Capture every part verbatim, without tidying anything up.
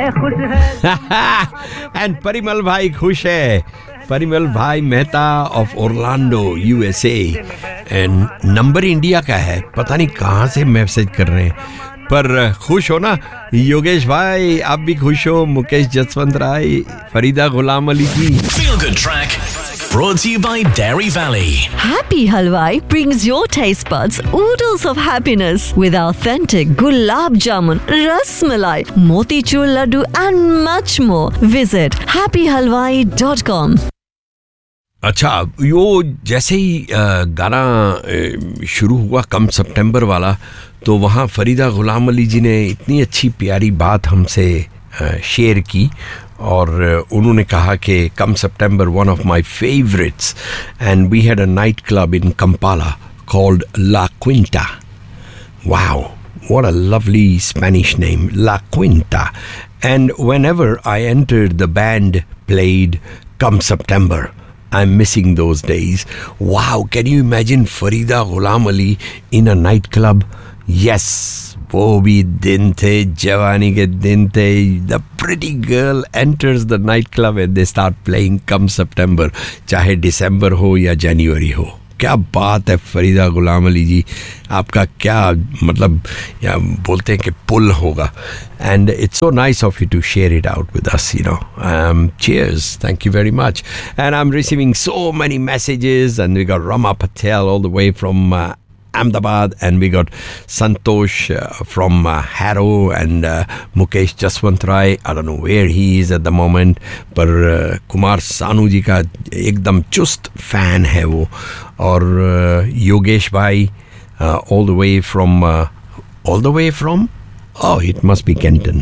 And Parimal भाई खुश है. परिमल भाई Mehta of Orlando USA. And number India का है, पता नहीं कहाँ से मैसेज कर रहे हैं, पर खुश हो ना योगेश भाई, आप भी खुश हो. मुकेश जसवंत राय, फरीदा गुलाम अली जी. Feel Good Track brought to you by Dairy Valley. Happy Halwai brings your taste buds oodles of happiness with authentic gulab jamun, ras malai, motichur laddu and much more. Visit happy halwai dot com. अच्छा, यो जैसे ही गाना शुरू हुआ कम सितंबर वाला, तो वहाँ फरीदा गुलाम अली जी ने इतनी अच्छी प्यारी बात हमसे शेयर की और उन्होंने कहा कि कम सितंबर one of my favourites and we had a night club in Kampala called La क्विंटा. Wow, what a lovely Spanish name, La Quinta. And whenever I entered, the band played Come September. I'm missing those days. Wow, can you imagine Farida Ghulam Ali in a nightclub? Yes, वो भी दिन थे, जवानी के दिन थे. The pretty girl enters the nightclub and they start playing Come September, चाहे दिसंबर हो या जनवरी हो. क्या बात है फरीदा गुलाम अली जी, आपका क्या मतलब, या बोलते हैं कि पुल होगा. And it's so nice of you to share it out with us, you know. Cheers, thank you very much. And I am receiving so many messages and we got Rama Patel all the way from Ahmedabad, and we got Santosh uh, from uh, Harrow, and uh, Mukesh Jaswant Rai. I don't know where he is at the moment, पर uh, Kumar Sanu ji का एकदम चुस्त fan है वो. और uh, Yogesh भाई uh, all the way from uh, all the way from oh it must be Kenton.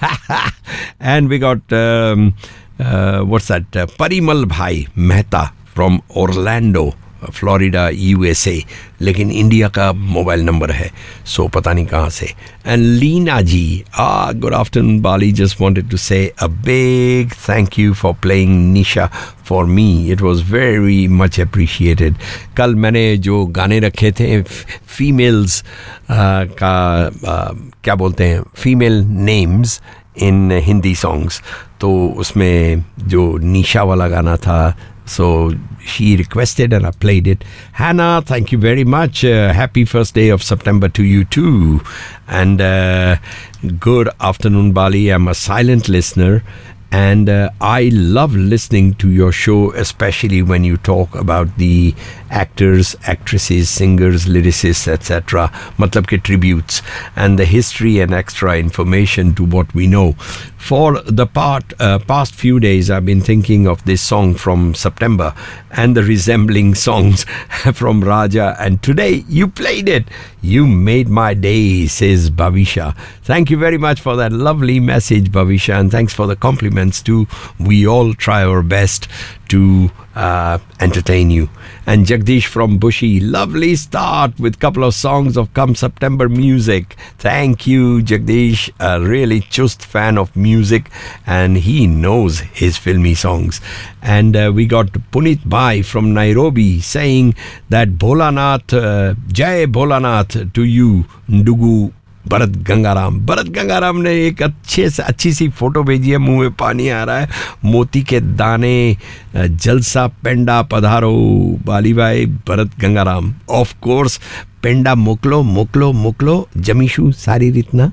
And we got um, uh, what's that uh, Parimal Bhai Mehta from Orlando, Florida, USA, लेकिन India का mobile number है, सो पता नहीं कहाँ से. And Leena ji, ah good afternoon Bali, just wanted to से a big thank you for playing Nisha for me, it was very much appreciated. कल मैंने जो गाने रखे थे फीमेल्स का uh, क्या बोलते हैं, female names in Hindi songs, तो उसमें जो निशा वाला गाना था, so she requested and I played it. Hannah, thank you very much. Uh, happy first day of September to you too. And uh, good afternoon, Bali. I'm a silent listener and uh, I love listening to your show, especially when you talk about the actors, actresses, singers, lyricists, et cetera. Matlab ke tributes and the history and extra information to what we know. For the part, uh, past few days, I've been thinking of this song from September and the resembling songs from Raja. And today you played it. You made my day, says Bhavisha. Thank you very much for that lovely message, Bhavisha. And thanks for the compliments too. We all try our best to uh, entertain you. And Jagdish from Bushi, lovely start with couple of songs of Come September music. Thank you, Jagdish, a really just fan of music and he knows his filmy songs. And uh, we got Punit Bhai from Nairobi saying that Bholanath, uh, Jai Bholanath to you, Ndugu Bharat Gangaram. Bharat Gangaram ने एक अच्छे से अच्छी सी photo भेजी है, मुंह में पानी आ रहा है. मोती के दाने, जलसा पेंडा पधारो बाली भाई. भरत गंगाराम, ऑफ कोर्स पेंडा मोकलो मोकलो मोकलो जमीशु सारी रीतना.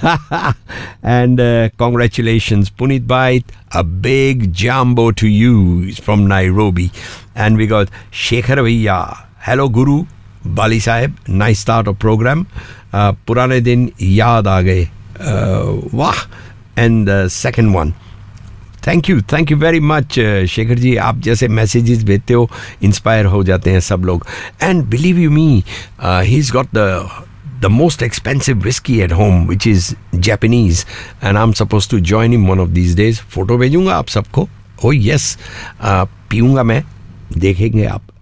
And uh, congratulations Punit Bhai, a big jambo to you from Nairobi. And we got Shekhar Bhaiya, hello Guru Bali Sahib, nice start of program. Uh, पुराने दिन याद आ गए, वाह. And second one, thank you thank you very much Shekhar ji. आप जैसे messages भेजते हो inspire हो जाते हैं सब लोग. And believe you me, he is got the the most expensive whiskey at home, which is Japanese, and I'm supposed to join him one of these days. Photo भेजूंगा आप सबको. Oh yes, uh, पीऊंगा मैं, देखेंगे आप.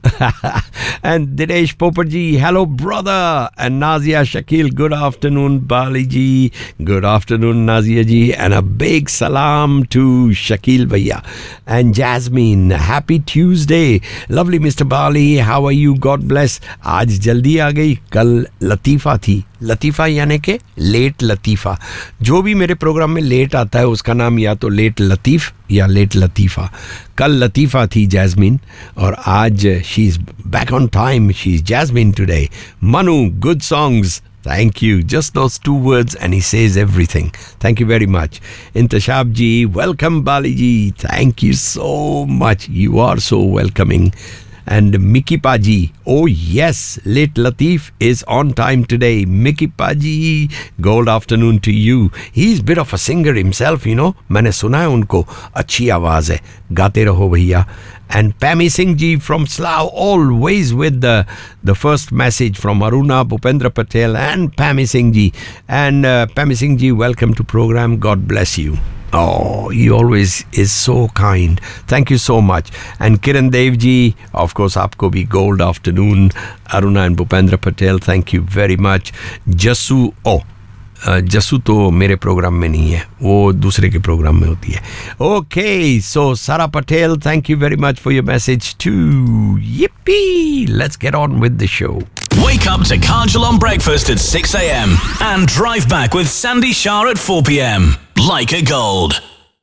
And Dinesh Poparji, hello brother. And Nazia Shakil, good afternoon. Bali ji, good afternoon Nazia ji. And a big salam to Shakil Bhaiya. And Jasmine, happy Tuesday. Lovely Mister Bali, how are you? God bless. आज जल्दी आ गई, कल लतीफ़ा थी. लतीफ़ा यानी कि late लतीफ़ा. जो भी मेरे प्रोग्राम में लेट आता है उसका नाम या तो लेट लतीफ़ या लेट लतीफ़ा. कल लतीफ़ा थी जैस्मिन और आज she is back on time. She is jasmine today. Manu, good songs. Thank you. Just those two words and he says everything. Thank you very much. Intashab ji, welcome Bali ji. Thank you so much. You are so welcoming. And Mickey Paji, oh yes, late Latif is on time today. Mickey Paji, good afternoon to you. He's a bit of a singer himself, you know. मैंने सुना है उनको, अच्छी आवाज़ है. गाते रहो भैया. And Pammy Singh ji from Slough, always with the, the first message from Aruna, Bhupendra Patel and Pammy Singh ji. And uh, Pammy Singh ji, welcome to program. God bless you. Oh, he always is so kind. Thank you so much. And Kiran Dev ji, of course, aapko bhi gold afternoon. Aruna and Bhupendra Patel, thank you very much. Jasu, oh, uh, Jasu to mere program mein nahi hai. वो दूसरे के programme में होती है. Okay, so Sara Patel, thank you very much for your message too. Yippee! Let's get on with the show. Wake up to Kajal on breakfast at six a.m. and drive back with Sandy Shah at four p.m. Like a Gold.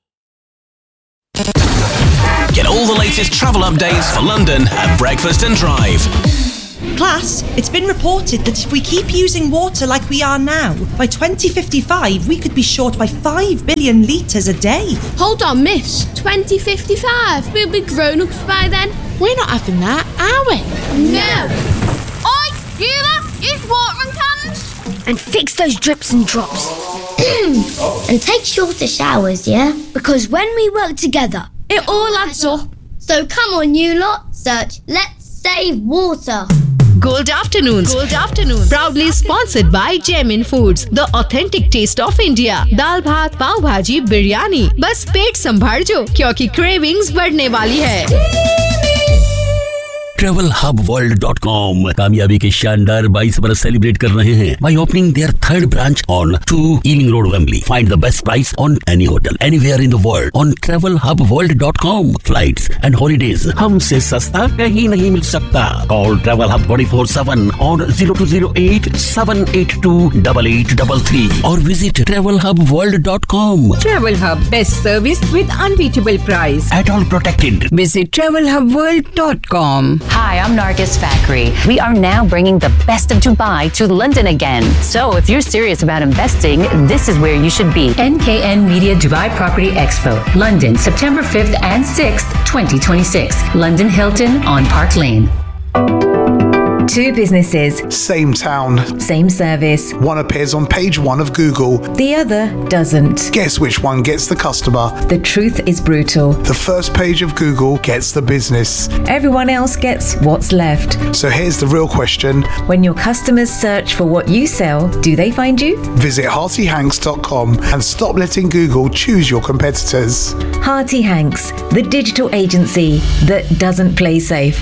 Get all the latest travel updates for London at Breakfast and Drive. Class, it's been reported that if we keep using water like we are now, by twenty fifty-five we could be short by five billion litres a day. Hold on, miss. twenty fifty-five? We'll be grown-ups by then. We're not having that, are we? No. Oi, you lot, use watering cans. And fix those drips and drops. And take shorter showers, yeah? Because when we work together, it all adds up. So come on, you lot, search Let's Save Water. Gold Afternoons. Gold Afternoons. Proudly sponsored by Gemin Foods, the authentic taste of India. दाल भात, पाव भाजी, बिरयानी. बस पेट संभाल जो, क्योंकि cravings बढ़ने वाली है. travel hub world dot com कामयाबी के शानदार बाईस बरस सेलिब्रेट कर रहे हैं by opening their third branch on two Ealing Road, Wembley. Find the best price on any hotel anywhere in the world on travel hub world dot com. Flights and holidays हमसे सस्ता कहीं नहीं मिल सकता. Call Travel Hub twenty-four seven on zero two zero eight seven eight two eight eight three three or visit travel hub world dot com. Travel Hub, best service with unbeatable price. At all protected. Visit travel hub world dot com. Hi, I'm Nargis Fakri. We are now bringing the best of Dubai to London again. So if you're serious about investing, this is where you should be. N K N Media Dubai Property Expo, London, September fifth and sixth, twenty twenty-six. London Hilton on Park Lane. Two businesses. Same town. Same service. One appears on page one of Google. The other doesn't. Guess which one gets the customer? The truth is brutal. The first page of Google gets the business. Everyone else gets what's left. So here's the real question. When your customers search for what you sell, do they find you? Visit hearty hanks dot com and stop letting Google choose your competitors. Hearty Hanks, the digital agency that doesn't play safe.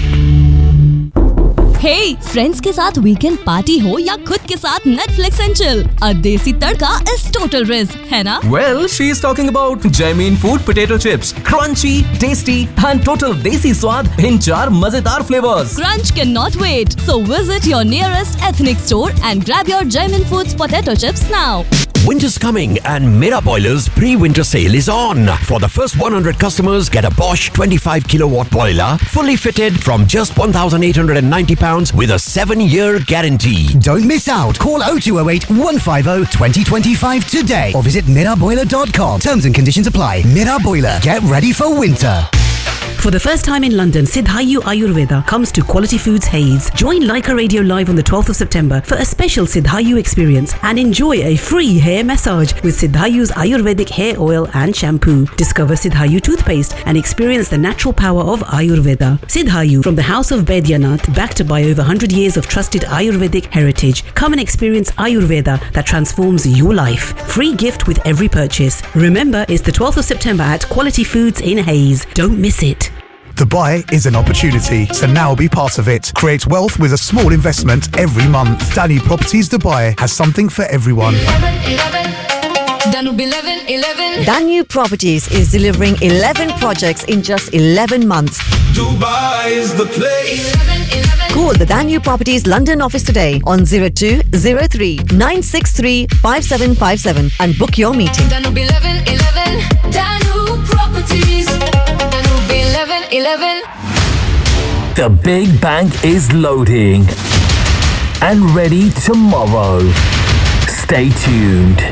Hey, friends के साथ weekend party हो या खुद के साथ Netflix and chill, a देसी तड़का is total risk, है ना? Well, she is talking about Gemin Food potato chips, crunchy, tasty, and total desi स्वाद in चार मजेदार flavors. Crunch cannot wait, so visit your nearest ethnic store and grab your Gemin Foods potato chips now. Winter's coming and Mera Boiler's pre-winter sale is on. For the first one hundred customers, get a Bosch twenty-five kilowatt boiler, fully fitted from just one thousand eight hundred ninety pounds with a seven-year guarantee. Don't miss out. Call oh two oh eight, one five oh, two oh two five today or visit mera boiler dot com. Terms and conditions apply. Mera Boiler. Get ready for winter. For the first time in London, Siddhayu Ayurveda comes to Quality Foods Hayes. Join Leica Radio Live on the twelfth of September for a special Siddhayu experience and enjoy a free hair massage with Siddhayu's Ayurvedic hair oil and shampoo. Discover Siddhayu toothpaste and experience the natural power of Ayurveda. Siddhayu, from the House of Baidyanath, backed by over one hundred years of trusted Ayurvedic heritage. Come and experience Ayurveda that transforms your life. Free gift with every purchase. Remember, it's the twelfth of September at Quality Foods in Hayes. Don't miss it. Dubai is an opportunity, so now be part of it. Create wealth with a small investment every month. Danube Properties Dubai has something for everyone. Danube eleven eleven. Danube Properties is delivering eleven projects in just eleven months. Dubai is the place. eleven eleven. Call the Danube Properties London office today on zero two zero three nine six three five seven five seven and book your meeting. Danube eleven eleven. Danube Properties. Danube eleven eleven. The Big Bank is loading and ready tomorrow. Stay tuned.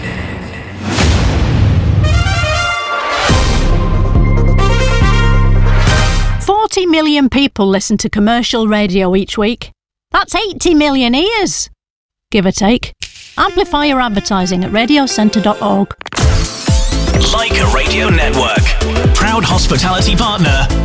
forty million people listen to commercial radio each week. That's eighty million ears, give or take. Amplify your advertising at radio centre dot org. Like a Radio Network. Proud hospitality partner